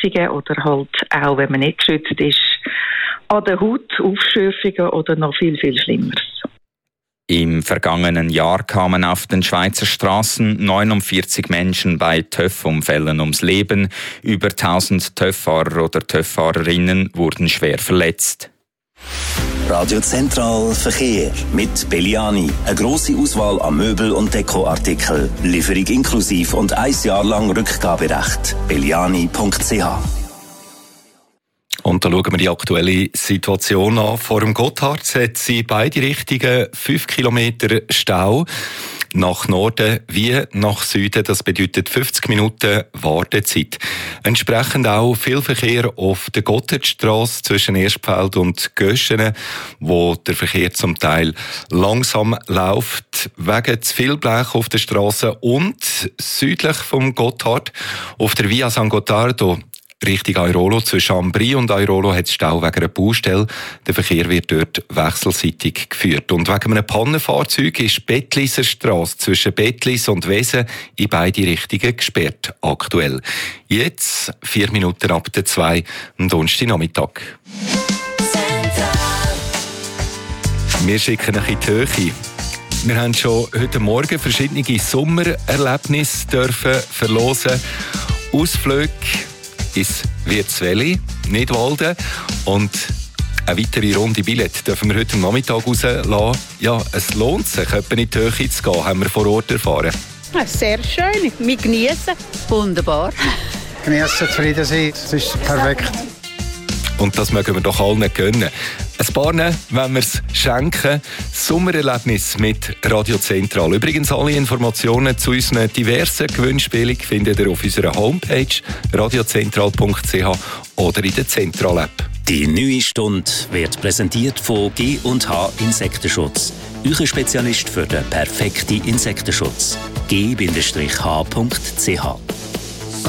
Verletzungen oder halt auch, wenn man nicht geschützt ist, an der Haut Aufschürfungen oder noch viel, viel Schlimmeres. Im vergangenen Jahr kamen auf den Schweizer Straßen 49 Menschen bei TÜV-Unfällen ums Leben. Über 1000 TÜV-Fahrer oder TÜV-Fahrerinnen wurden schwer verletzt. Radio Zentral Verkehr mit Belliani. Eine grosse Auswahl an Möbel- und Dekoartikeln. Lieferung inklusiv und 1 Jahr lang Rückgaberecht. belliani.ch. Und da schauen wir die aktuelle Situation an. Vor dem Gotthard hat sie beide Richtungen 5 Kilometer Stau. Nach Norden wie nach Süden, das bedeutet 50 Minuten Wartezeit. Entsprechend auch viel Verkehr auf der Gotthardstrasse zwischen Erstfeld und Göschene, wo der Verkehr zum Teil langsam läuft, wegen zu viel Blech auf der Strasse und südlich vom Gotthard auf der Via San Gottardo Richtung Airolo, zwischen Ambri und Airolo hat es Stau wegen einer Baustelle. Der Verkehr wird dort wechselseitig geführt. Und wegen einem Pannenfahrzeug ist die Bettliser Strasse zwischen Bettlis und Wesen in beide Richtungen gesperrt, aktuell. Jetzt 4 Minuten ab der 2 am Donnerstagnachmittag. Wir schicken euch in die Höhe. Wir haben schon heute Morgen verschiedene Sommererlebnisse dürfen verlosen. Ausflüge ins Wirtsweli, Nidwalden, und eine weitere Runde Billett dürfen wir heute am Nachmittag rauslassen. Ja, es lohnt sich, in die Höhe zu gehen, haben wir vor Ort erfahren. Sehr schön, wir genießen. Wunderbar. Genießen, zufrieden sein, es ist perfekt. Und das mögen wir doch allen gönnen. Ein paar, wenn wir es schenken, Sommererlebnis mit Radio Zentral. Übrigens, alle Informationen zu unseren diversen Gewinnspielen findet ihr auf unserer Homepage radiozentral.ch oder in der Zentral-App. Die neue Stunde wird präsentiert von G&H Insektenschutz. Euer Spezialist für den perfekten Insektenschutz. g-h.ch